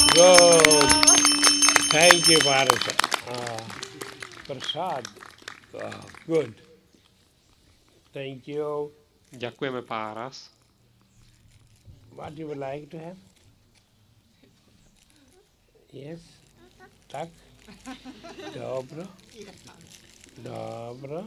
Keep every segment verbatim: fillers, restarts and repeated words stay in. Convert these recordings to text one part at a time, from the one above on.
Good. Thank you, Parasa. Uh, Prasad. Wow. Good. Thank you. Ďakujeme Páras. What you would like to have? Yes. Tak. Dobro. Dobro.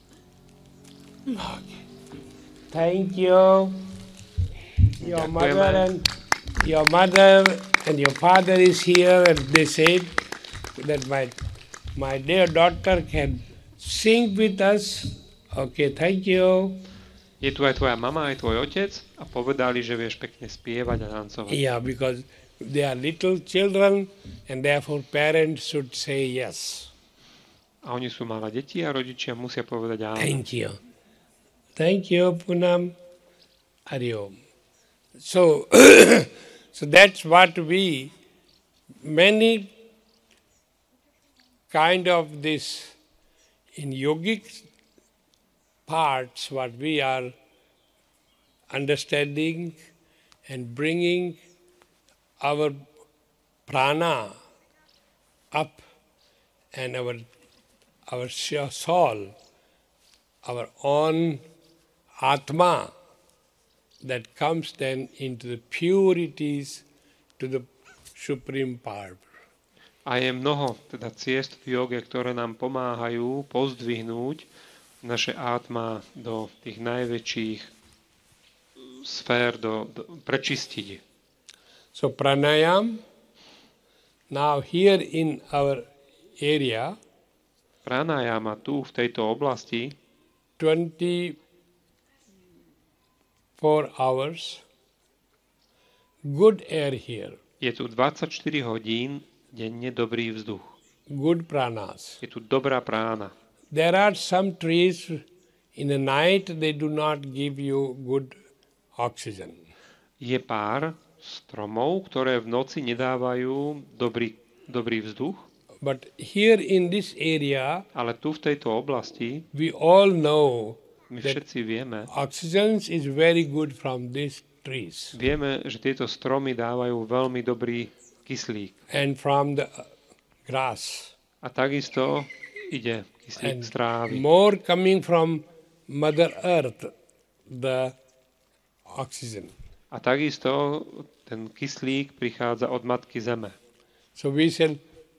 Okay. Thank you. Your mother and your mother and your father is here, and they said that my my dear daughter can sing with us. Okay, thank you. Je tu aj tvoja mama, aj tvoj otec a povedali, že vieš pekne spievať a tancovať. Yeah, because they are little children and therefore parents should say yes. A oni sú malé deti a rodičia musia povedať áno. Thank you. Thank you, Punam. Hari Om. So, so that's what we, many kind of this, in yogic parts, what we are understanding and bringing our prana up and our, our soul, our own Atma, that comes then into the purities to the Supreme Power. A je mnoho teda ciest v joge, ktoré nám pomáhajú pozdvihnúť naše átma do tých najväčších sfér, do, do, prečistiť. So pranayam, now here in our area, Pranayama tu v tejto oblasti twenty-four hours, good air here. Je tu dvadsaťštyri hodín denne dobrý vzduch. Good pranas. Je tu dobrá prána. There are some trees in the night they do not give you good oxygen. Je pár stromov, ktoré v noci nedávajú dobrý, dobrý vzduch. But here in this area, ale tu v tejto oblasti we all know my that všetci vieme, oxygen is very good from these trees. Vieme, že tieto stromy dávajú veľmi dobrý kyslík. And from the grass. A takisto ide kyslík z trávy. More coming from Mother Earth, the oxygen. A takisto ten kyslík prichádza od Matky Zeme. So we shall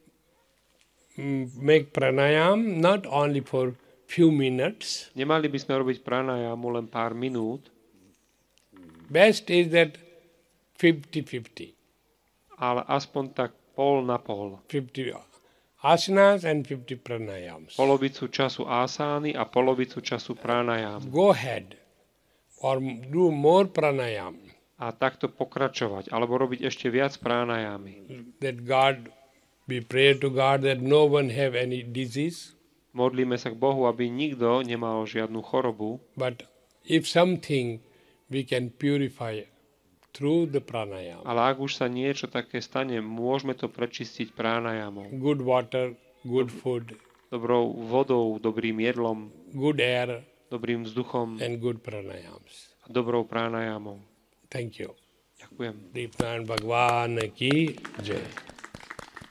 make pranayam not only for few minutes. Nemali by sme robiť pranayamu len pár minút. Best is that fifty fifty. Ale aspoň tak pol na pol. fifty asanas and fifty pranayams. Polovicu času asány a polovicu času pranayam. Go ahead or do more pranayam. A takto pokračovať, alebo robiť ešte viac pranayamy. That God, we pray to God that no one have any disease. Modlíme sa k Bohu, aby nikto nemal žiadnu chorobu. But if something we can purify through the pranayama. Ale ak už sa niečo také stane, môžeme to prečistiť pranayamom. Good water, good food. Dobrou vodou, dobrým jedlom. Good air. Dobrým vzduchom. And good pranayams. A dobrou pranayamom. Thank you. Ďakujem. Deepnan Bhagwan ki jai.